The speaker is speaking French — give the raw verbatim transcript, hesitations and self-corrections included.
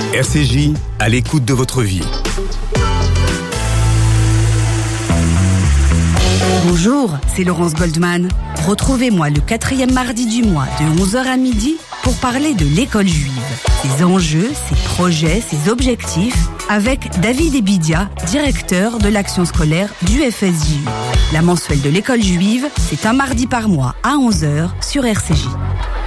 R C J, à l'écoute de votre vie. Bonjour, c'est Laurence Goldman. Retrouvez-moi le quatrième mardi du mois de onze heures à midi pour parler de l'école juive, ses enjeux, ses projets, ses objectifs, avec David Ebidia, directeur de l'action scolaire du F S J U. La mensuelle de l'école juive, c'est un mardi par mois à onze heures sur R C J.